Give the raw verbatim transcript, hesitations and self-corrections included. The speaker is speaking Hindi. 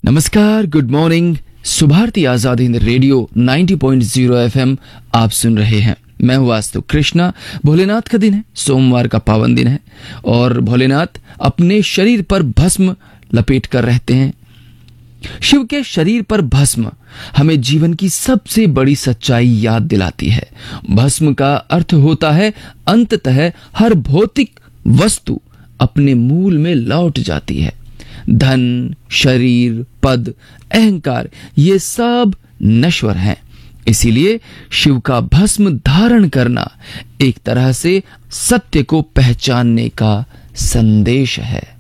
नमस्कार, good morning. Subharti Azad Hind radio नब्बे पॉइंट शून्य एफएम आप सुन रहे हैं। मैं हूं वास्तु कृष्णा। भोलेनाथ का दिन है, सोमवार का पावन दिन है और भोलेनाथ अपने शरीर पर भस्म लपेट कर रहते हैं। शिव के शरीर पर भस्म हमें जीवन की सबसे बड़ी सच्चाई याद दिलाती है। भस्म का अर्थ होता है अंततः हर भौतिक वस्तु अपने मूल में लौट जाती है। धन, शरीर, पद, अहंकार ये सब नश्वर हैं। इसीलिए शिव का भस्म धारण करना एक तरह से सत्य को पहचानने का संदेश है।